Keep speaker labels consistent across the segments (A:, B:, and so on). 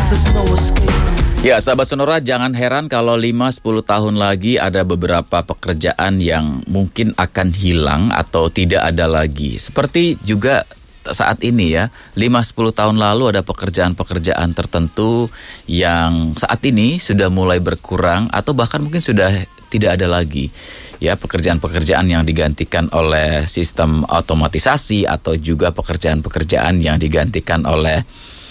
A: Ya, sahabat Sonora, jangan heran kalau 5-10 tahun lagi ada beberapa pekerjaan yang mungkin akan hilang atau tidak ada lagi. Seperti juga saat ini ya, 5-10 tahun lalu ada pekerjaan-pekerjaan tertentu yang saat ini sudah mulai berkurang atau bahkan mungkin sudah tidak ada lagi. Ya, pekerjaan-pekerjaan yang digantikan oleh sistem otomatisasi atau juga pekerjaan-pekerjaan yang digantikan oleh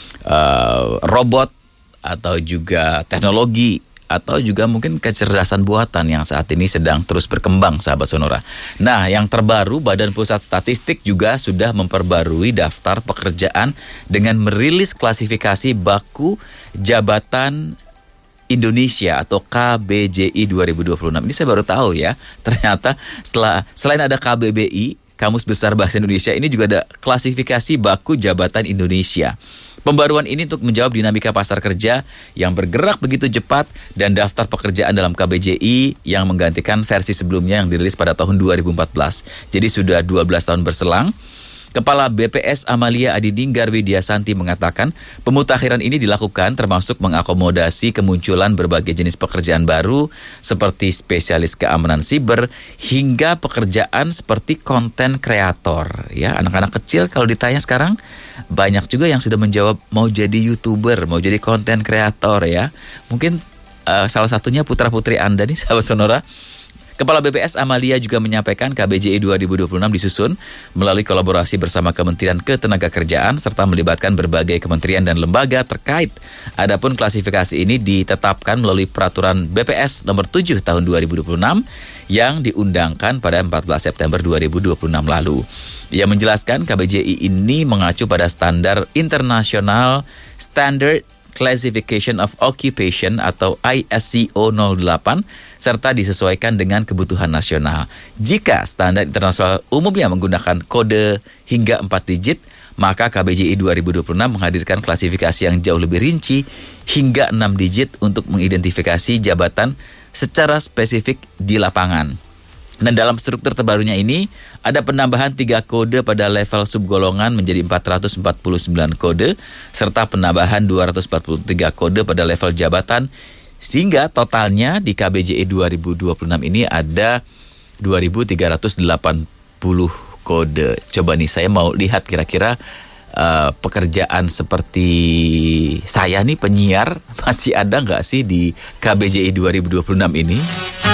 A: robot atau juga teknologi atau juga mungkin kecerdasan buatan yang saat ini sedang terus berkembang, sahabat Sonora. Nah, yang terbaru, Badan Pusat Statistik juga sudah memperbarui daftar pekerjaan dengan merilis klasifikasi baku jabatan Indonesia atau KBJI 2026. Ini saya baru tahu ya. Ternyata selain ada KBBI, Kamus Besar Bahasa Indonesia, ini juga ada klasifikasi baku jabatan Indonesia. Pembaruan ini untuk menjawab dinamika pasar kerja yang bergerak begitu cepat dan daftar pekerjaan dalam KBJI yang menggantikan versi sebelumnya yang dirilis pada tahun 2014. Jadi sudah 12 tahun berselang. Kepala BPS Amalia Adininggar Widyasanti mengatakan pemutakhiran ini dilakukan termasuk mengakomodasi kemunculan berbagai jenis pekerjaan baru seperti spesialis keamanan siber hingga pekerjaan seperti konten kreator. Ya, anak-anak kecil kalau ditanya sekarang banyak juga yang sudah menjawab mau jadi YouTuber, mau jadi konten kreator ya. Mungkin salah satunya putra-putri Anda nih, sahabat Sonora. Kepala BPS Amalia juga menyampaikan KBJI 2026 disusun melalui kolaborasi bersama Kementerian Ketenagakerjaan serta melibatkan berbagai kementerian dan lembaga terkait. Adapun klasifikasi ini ditetapkan melalui peraturan BPS nomor 7 tahun 2026 yang diundangkan pada 14 September 2026 lalu. Ia menjelaskan KBJI ini mengacu pada standar internasional Standard Classification of Occupation atau ISCO 08 serta disesuaikan dengan kebutuhan nasional. Jika standar internasional umumnya menggunakan kode hingga 4 digit, maka KBJI 2026 menghadirkan klasifikasi yang jauh lebih rinci hingga 6 digit untuk mengidentifikasi jabatan secara spesifik di lapangan. Dan dalam struktur terbarunya ini, ada penambahan 3 kode pada level subgolongan menjadi 449 kode, serta penambahan 243 kode pada level jabatan, sehingga totalnya di KBJI 2026 ini ada 2.380 kode. Coba nih, saya mau lihat kira-kira pekerjaan seperti saya nih penyiar, masih ada nggak sih di KBJI 2026 ini?